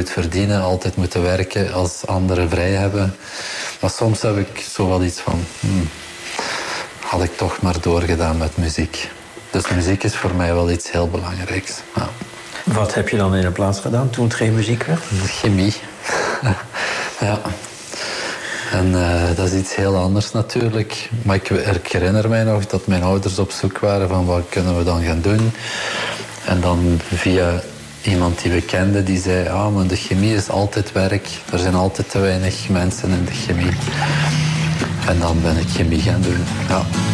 moet verdienen, altijd moeten werken als anderen vrij hebben. Maar soms heb ik zo wel iets van... had ik toch maar doorgedaan met muziek. Dus muziek is voor mij wel iets heel belangrijks. Ja. Wat heb je dan in de plaats gedaan toen het geen muziek werd? Chemie. Ja. En dat is iets heel anders natuurlijk. Maar ik herinner mij nog dat mijn ouders op zoek waren van wat kunnen we dan gaan doen. En dan via iemand die we kenden, die zei... maar de chemie is altijd werk. Er zijn altijd te weinig mensen in de chemie. En dan ben ik chemie gaan doen. Ja.